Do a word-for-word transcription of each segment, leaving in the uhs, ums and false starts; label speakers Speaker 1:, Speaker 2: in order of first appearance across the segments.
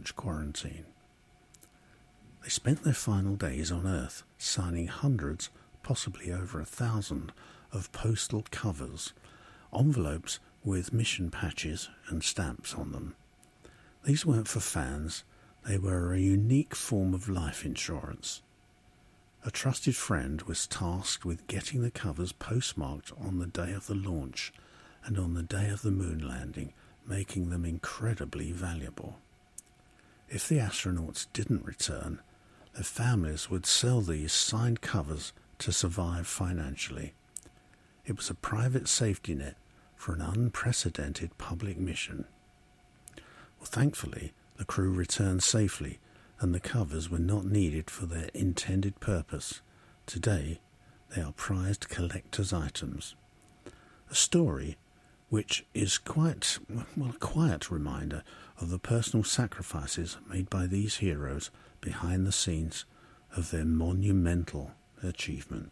Speaker 1: launch quarantine. They spent their final days on Earth signing hundreds, possibly over a thousand, of postal covers, envelopes with mission patches and stamps on them. These weren't for fans, they were a unique form of life insurance. A trusted friend was tasked with getting the covers postmarked on the day of the launch and on the day of the moon landing, making them incredibly valuable. If the astronauts didn't return, their families would sell these signed covers to survive financially. It was a private safety net for an unprecedented public mission. Well, thankfully, the crew returned safely, and the covers were not needed for their intended purpose. Today, they are prized collector's items. A story which is quite, well, a quiet reminder of the personal sacrifices made by these heroes behind the scenes of their monumental achievement.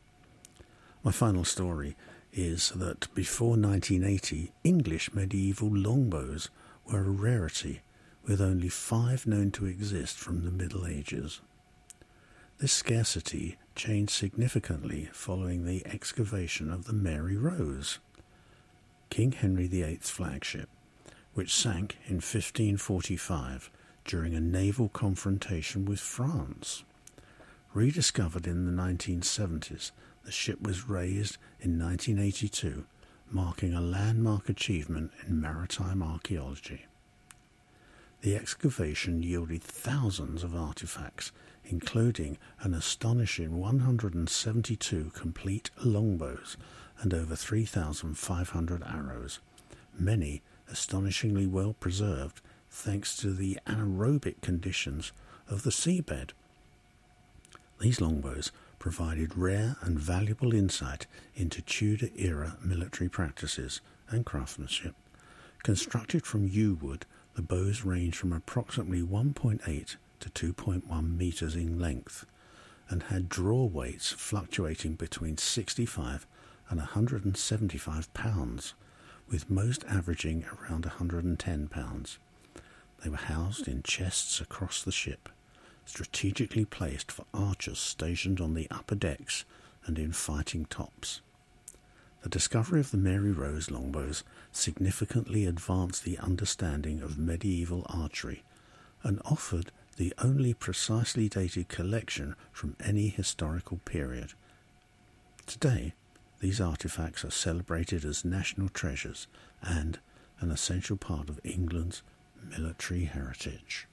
Speaker 1: My final story is that before nineteen eighty, English medieval longbows were a rarity, with only five known to exist from the Middle Ages. This scarcity changed significantly following the excavation of the Mary Rose, King Henry the Eighth's flagship, which sank in fifteen forty-five during a naval confrontation with France. Rediscovered in the nineteen seventies, the ship was raised in nineteen eighty-two, marking a landmark achievement in maritime archaeology. The excavation yielded thousands of artifacts, including an astonishing one hundred seventy-two complete longbows and over three thousand five hundred arrows, many astonishingly well preserved thanks to the anaerobic conditions of the seabed. These longbows provided rare and valuable insight into Tudor-era military practices and craftsmanship. Constructed from yew wood, the bows range from approximately one point eight to two point one metres in length and had draw weights fluctuating between sixty-five and one hundred seventy-five pounds, with most averaging around one hundred ten pounds. They were housed in chests across the ship, strategically placed for archers stationed on the upper decks and in fighting tops. The discovery of the Mary Rose longbows significantly advanced the understanding of medieval archery and offered the only precisely dated collection from any historical period. Today, these artifacts are celebrated as national treasures and an essential part of England's military heritage.